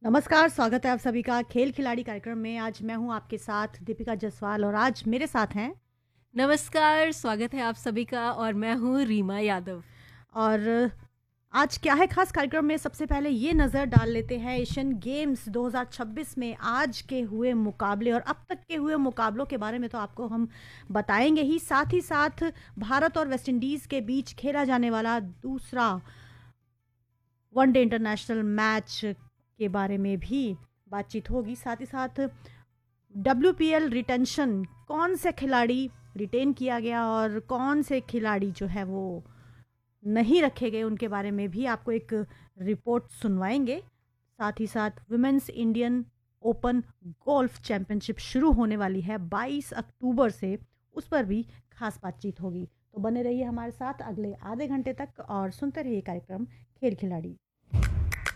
नमस्कार, स्वागत है आप सभी का खेल खिलाड़ी कार्यक्रम में। आज मैं हूं आपके साथ दीपिका जसवाल और आज मेरे साथ हैं नमस्कार, स्वागत है आप सभी का और मैं हूँ रीमा यादव। और आज क्या है खास कार्यक्रम में। सबसे पहले ये नज़र डाल लेते हैं एशियन गेम्स 2026 में आज के हुए मुकाबले और अब तक के हुए मुकाबलों के बारे में तो आपको हम बताएंगे ही साथ भारत और वेस्ट इंडीज़ के बीच खेला जाने वाला दूसरा वनडे इंटरनेशनल मैच के बारे में भी बातचीत होगी। साथ ही साथ WPL रिटेंशन, कौन से खिलाड़ी रिटेन किया गया और कौन से खिलाड़ी जो है वो नहीं रखे गए, उनके बारे में भी आपको एक रिपोर्ट सुनवाएंगे। साथ ही साथ women's Indian open golf championship शुरू होने वाली है 22 अक्टूबर से, उस पर भी खास बातचीत होगी। तो बने रहिए हमारे साथ अगले आधे घंटे तक और सुनते रहिए कार्यक्रम खेल खिलाड़ी।